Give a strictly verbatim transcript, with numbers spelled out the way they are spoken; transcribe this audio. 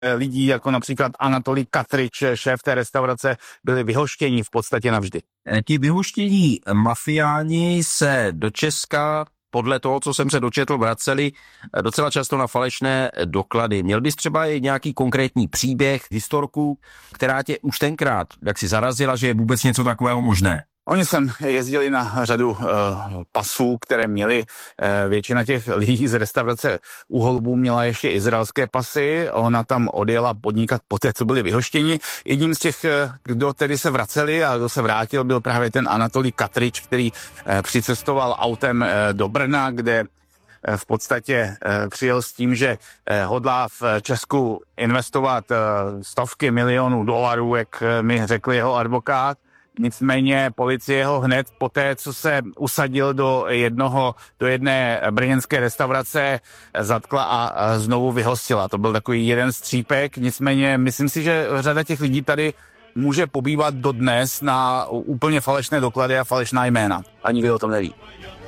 lidí, jako například Anatolij Katrič, šéf té restaurace, byli vyhoštěni v podstatě navždy. Ti vyhoštění mafiáni se do Česka, podle toho, co jsem se dočetl, vraceli docela často na falešné doklady. Měl bys třeba i nějaký konkrétní příběh, historku, která tě už tenkrát jak si zarazila, že je vůbec něco takového možné? Oni sem jezdili na řadu uh, pasů, které měli. Uh, většina těch lidí z restaurace U Holubů měla ještě izraelské pasy. Ona tam odjela podnikat poté, co byli vyhoštěni. Jedním z těch, uh, kdo tedy se vraceli a kdo se vrátil, byl právě ten Anatolij Katrič, který uh, přicestoval autem uh, do Brna, kde uh, v podstatě uh, přijel s tím, že uh, hodlá v Česku investovat uh, stovky milionů dolarů, jak uh, mi řekl jeho advokát. Nicméně policie ho hned poté, co se usadil do jednoho, do jedné brněnské restaurace, zatkla a znovu vyhostila. To byl takový jeden střípek, nicméně myslím si, že řada těch lidí tady může pobývat dodnes na úplně falešné doklady a falešná jména. A nikdo o tom neví.